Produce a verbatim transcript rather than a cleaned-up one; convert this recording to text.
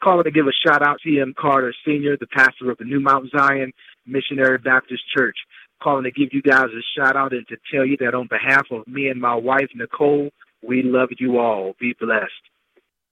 Calling to give a shout-out to Ian Carter Senior, the pastor of the New Mount Zion Missionary Baptist Church. Calling to give you guys a shout-out and to tell you that on behalf of me and my wife, Nicole, we love you all. Be blessed.